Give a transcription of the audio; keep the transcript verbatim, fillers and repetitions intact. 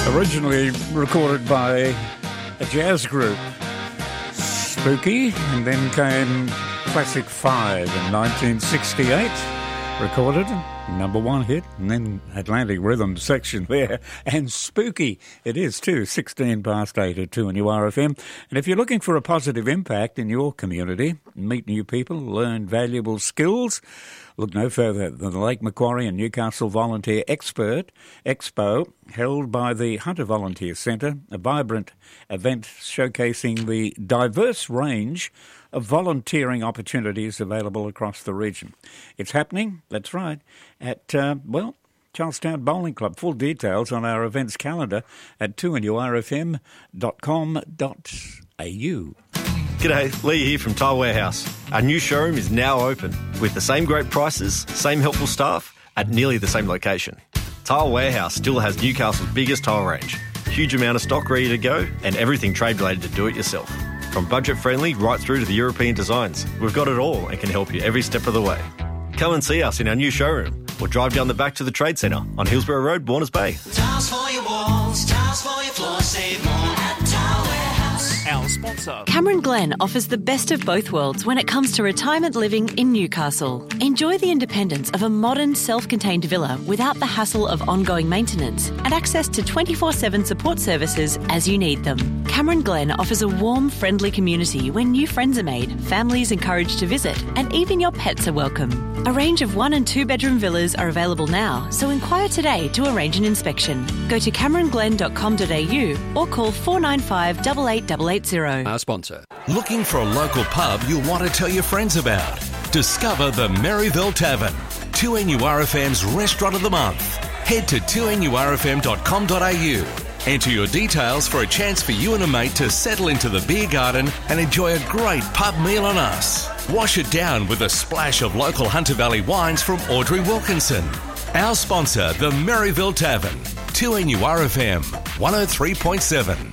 Originally recorded by a jazz group, Spooky, and then came Classic Five in nineteen sixty-eight, recorded, number one hit, and then Atlantic Rhythm section there, and Spooky it is too, sixteen past eight at two N U R F M. And if you're looking for a positive impact in your community, meet new people, learn valuable skills, look no further than the Lake Macquarie and Newcastle Volunteer Expert Expo, held by the Hunter Volunteer Centre, a vibrant event showcasing the diverse range of volunteering opportunities available across the region. It's happening, that's right, at, uh, well, Charlestown Bowling Club. Full details on our events calendar at two N U R F M dot com dot A U. G'day, Lee here from Tile Warehouse. Our new showroom is now open with the same great prices, same helpful staff at nearly the same location. Tile Warehouse still has Newcastle's biggest tile range, huge amount of stock ready to go, and everything trade related to do it yourself. From budget friendly right through to the European designs, we've got it all and can help you every step of the way. Come and see us in our new showroom or drive down the back to the Trade Centre on Hillsborough Road, Warners Bay. Tiles for your walls, tiles for your floors, save more at Tile Warehouse. Our sponsor. Cameron Glen offers the best of both worlds when it comes to retirement living in Newcastle. Enjoy the independence of a modern, self-contained villa without the hassle of ongoing maintenance and access to twenty-four seven support services as you need them. Cameron Glen offers a warm, friendly community where new friends are made, families encouraged to visit, and even your pets are welcome. A range of one and two bedroom villas are available now, so inquire today to arrange an inspection. Go to cameron glen dot com dot a u or call four nine five, eight eight eight eight zero. Our sponsor. Looking for a local pub you'll want to tell your friends about? Discover the Maryville Tavern, two N U R F M's Restaurant of the Month. Head to two N U R F M dot com dot a u. Enter your details for a chance for you and a mate to settle into the beer garden and enjoy a great pub meal on us. Wash it down with a splash of local Hunter Valley wines from Audrey Wilkinson. Our sponsor, the Maryville Tavern, two N U R F M, one oh three point seven.